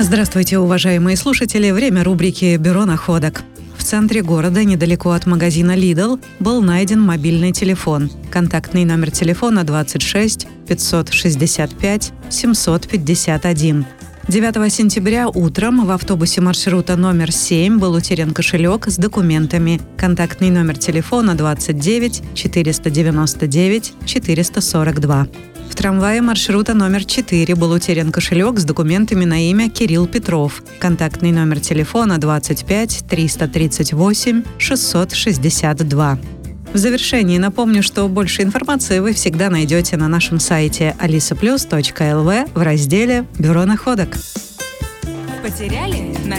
Здравствуйте, уважаемые слушатели! Время рубрики «Бюро находок». В центре города, недалеко от магазина Lidl, был найден мобильный телефон. Контактный номер телефона 26 565 751. 9 сентября утром в автобусе маршрута номер 7 был утерян кошелек с документами. Контактный номер телефона 29 499 442. В трамвае маршрута номер 4 был утерян кошелек с документами на имя Кирилл Петров. Контактный номер телефона 25 338 662. В завершении напомню, что больше информации вы всегда найдете на нашем сайте alisaplus.lv в разделе «Бюро находок». Потеряли?